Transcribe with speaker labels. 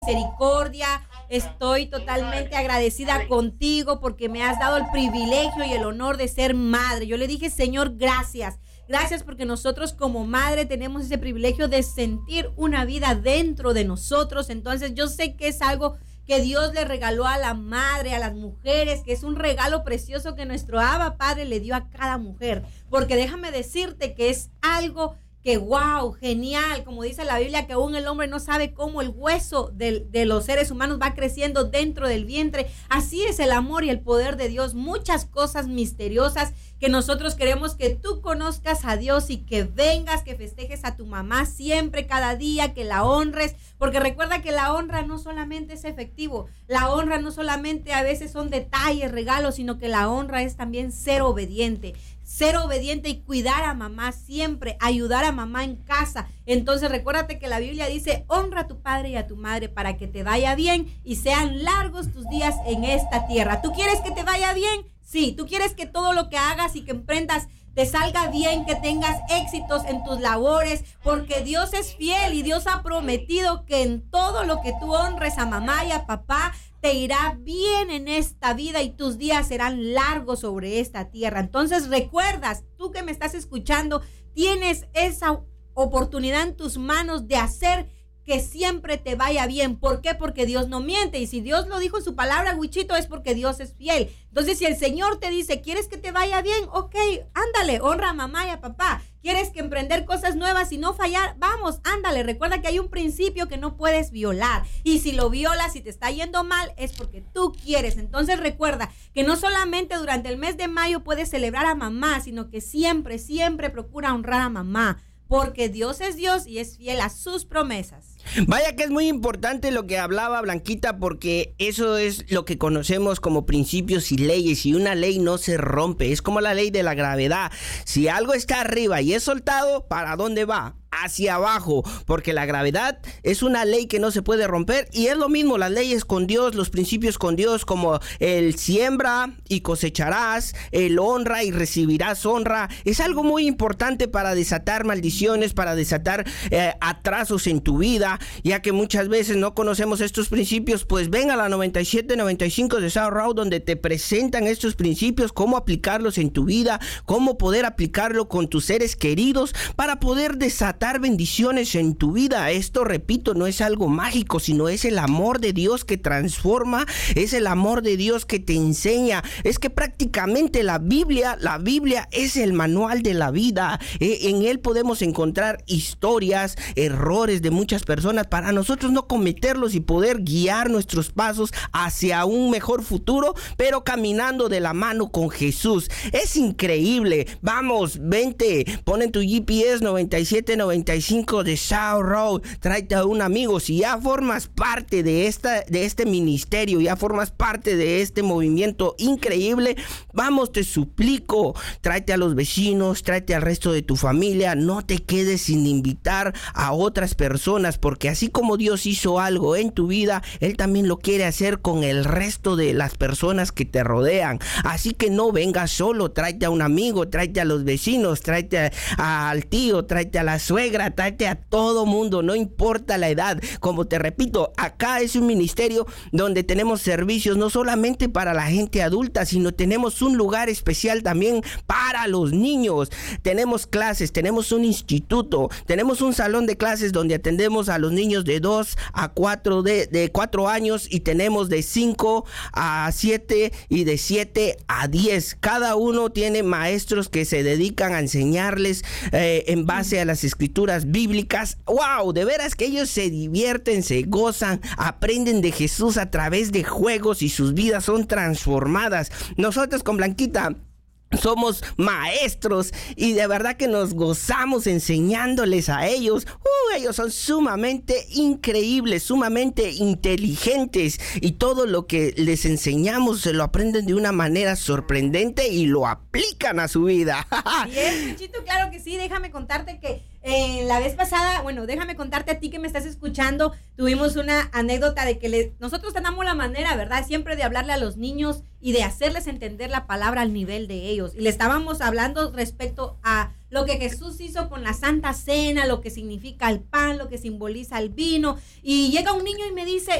Speaker 1: misericordia. Estoy totalmente agradecida contigo porque me has dado el privilegio y el honor de ser madre. Yo le dije, Señor, gracias. Gracias porque nosotros como madre tenemos ese privilegio de sentir una vida dentro de nosotros. Entonces yo sé que es algo que Dios le regaló a la madre, a las mujeres, que es un regalo precioso que nuestro Abba Padre le dio a cada mujer. Porque déjame decirte que es algo que wow, genial, como dice la Biblia, que aún el hombre no sabe cómo el hueso de los seres humanos va creciendo dentro del vientre. Así es el amor y el poder de Dios. Muchas cosas misteriosas que nosotros queremos que tú conozcas a Dios y que vengas, que festejes a tu mamá siempre, cada día, que la honres, porque recuerda que la honra no solamente es efectivo, la honra no solamente a veces son detalles, regalos, sino que la honra es también ser obediente y cuidar a mamá siempre, ayudar a mamá en casa. Entonces recuérdate que la Biblia dice, honra a tu padre y a tu madre para que te vaya bien y sean largos tus días en esta tierra. ¿Tú quieres que te vaya bien? Sí. ¿Tú quieres que todo lo que hagas y que emprendas te salga bien, que tengas éxitos en tus labores? Porque Dios es fiel y Dios ha prometido que en todo lo que tú honres a mamá y a papá, te irá bien en esta vida y tus días serán largos sobre esta tierra. Entonces recuerdas, tú que me estás escuchando, tienes esa oportunidad en tus manos de hacer que siempre te vaya bien. ¿Por qué? Porque Dios no miente. Y si Dios lo dijo en su palabra, Wichito, es porque Dios es fiel. Entonces, si el Señor te dice, ¿quieres que te vaya bien? Ok, ándale, honra a mamá y a papá. ¿Quieres que emprender cosas nuevas y no fallar? Vamos, ándale. Recuerda que hay un principio que no puedes violar. Y si lo violas y te está yendo mal, es porque tú quieres. Entonces, recuerda que no solamente durante el mes de mayo puedes celebrar a mamá, sino que siempre, siempre procura honrar a mamá. Porque Dios es Dios y es fiel a sus promesas.
Speaker 2: Vaya que es muy importante lo que hablaba Blanquita, porque eso es lo que conocemos como principios y leyes, y una ley no se rompe, es como la ley de la gravedad. Si algo está arriba y es soltado, ¿para dónde va? Hacia abajo, porque la gravedad es una ley que no se puede romper, y es lo mismo las leyes con Dios, los principios con Dios, como el siembra y cosecharás, el honra y recibirás honra. Es algo muy importante para desatar maldiciones, para desatar atrasos en tu vida, ya que muchas veces no conocemos estos principios. Pues ven a la 9795 de South Road, donde te presentan estos principios, cómo aplicarlos en tu vida, cómo poder aplicarlo con tus seres queridos para poder desatar bendiciones en tu vida. Esto, repito, no es algo mágico, sino es el amor de Dios que transforma, es el amor de Dios que te enseña. Es que prácticamente la Biblia es el manual de la vida. En él podemos encontrar historias, errores de muchas personas para nosotros no cometerlos y poder guiar nuestros pasos hacia un mejor futuro, pero caminando de la mano con Jesús. Es increíble. Vamos, vente, pon en tu GPS 9795 de South Road, tráete a un amigo. Si ya formas parte de este ministerio, ya formas parte de este movimiento increíble, vamos, te suplico, tráete a los vecinos, tráete al resto de tu familia. No te quedes sin invitar a otras personas, porque así como Dios hizo algo en tu vida, Él también lo quiere hacer con el resto de las personas que te rodean. Así que no vengas solo, tráete a un amigo, tráete a los vecinos, tráete al tío, tráete a la suegra, tráete a todo mundo, no importa la edad. Como te repito, acá es un ministerio donde tenemos servicios no solamente para la gente adulta, sino tenemos un lugar especial también para los niños. Tenemos clases, tenemos un instituto, tenemos un salón de clases donde atendemos a los niños de 2 a 4 de 4 años, y tenemos de 5 a 7 y de 7 a 10. Cada uno tiene maestros que se dedican a enseñarles en base a las escrituras bíblicas. ¡Wow! De veras que ellos se divierten, se gozan, aprenden de Jesús a través de juegos y sus vidas son transformadas. Nosotros con Blanquita somos maestros y de verdad que nos gozamos enseñándoles a ellos. Ellos son sumamente increíbles, sumamente inteligentes, y todo lo que les enseñamos se lo aprenden de una manera sorprendente y lo aplican a su vida.
Speaker 1: Bien, Wichito, claro que sí. Déjame contarte que la vez pasada, déjame contarte a ti que me estás escuchando, tuvimos una anécdota de que nosotros tenemos la manera, ¿verdad?, siempre de hablarle a los niños y de hacerles entender la palabra al nivel de ellos. Y le estábamos hablando respecto a lo que Jesús hizo con la Santa Cena, lo que significa el pan, lo que simboliza el vino. Y llega un niño y me dice,